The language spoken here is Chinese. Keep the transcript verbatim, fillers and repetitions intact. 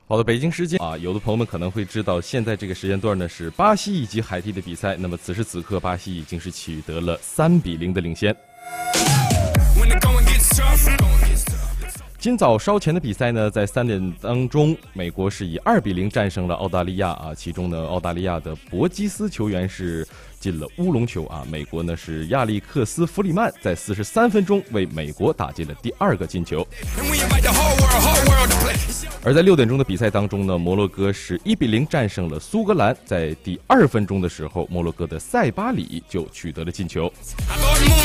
好的，北京时间啊，有的朋友们可能会知道，现在这个时间段呢是巴西以及海地的比赛。那么此时此刻，巴西已经是取得了三比零的领先。今早稍前的比赛呢，在三点当中，美国是以二比零战胜了澳大利亚啊。其中呢，澳大利亚的博基斯球员是进了乌龙球啊。美国呢是亚历克斯·弗里曼在四十三分钟为美国打进了第二个进球。而在六点钟的比赛当中呢，摩洛哥是一比零战胜了苏格兰。在第二分钟的时候，摩洛哥的塞巴里就取得了进球。